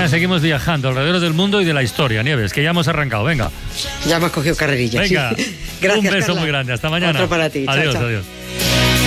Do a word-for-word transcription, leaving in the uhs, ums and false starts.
seguimos viajando alrededor del mundo y de la historia, Nieves, que ya hemos arrancado. Venga. Ya me has cogido carrerillas. Venga. Sí. Gracias, un beso Carla. muy grande. Hasta mañana. Otro para ti. Adiós, Chao, chao. adiós.